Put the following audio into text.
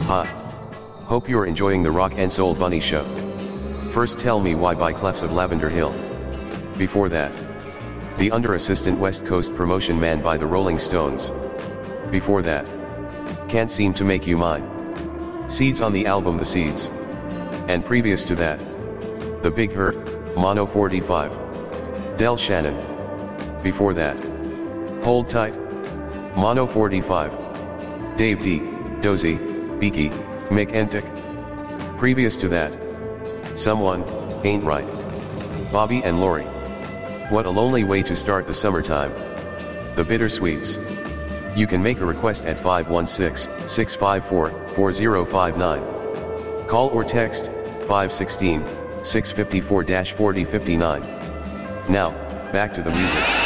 Hi. Hope you're enjoying the Rock and Soul Bunny Show. First tell me why by Clefs of Lavender Hill. Before that, the Under Assistant West Coast Promotion Man by the Rolling Stones. Before that, Can't Seem to Make You Mine. Seeds on the album The Seeds. And previous to that, The Big Hurt, Mono 45. Del Shannon. Before that, Hold Tight, Mono 45. Dave D, Dozy, Beaky, Mick Entick. Previous to that, Someone, Ain't Right. Bobby and Lori. What a lonely way to start the summertime. The Bittersweets. You can make a request at 516-654-4059. Call or text 516-654-4059. Now, back to the music.